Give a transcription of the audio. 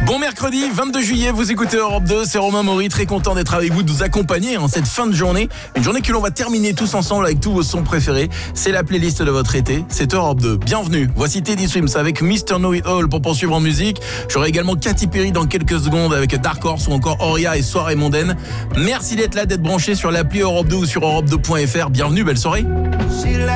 Bon mercredi 22 juillet, vous écoutez Europe 2, c'est Romain Maury, très content d'être avec vous, de vous accompagner en cette fin de journée. Une journée que l'on va terminer tous ensemble avec tous vos sons préférés. C'est la playlist de votre été, c'est Europe 2. Bienvenue, voici Teddy Swims avec Mr. Know It All pour poursuivre en musique. J'aurai également Katy Perry dans quelques secondes avec Dark Horse ou encore Oria et Soirée Mondaine. Merci d'être là, d'être branché sur l'appli Europe 2 ou sur Europe2.fr. Bienvenue, belle soirée.